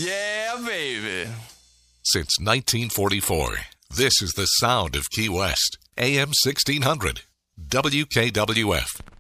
Yeah, baby. Since 1944, this is the sound of Key West. AM 1600. WKWF.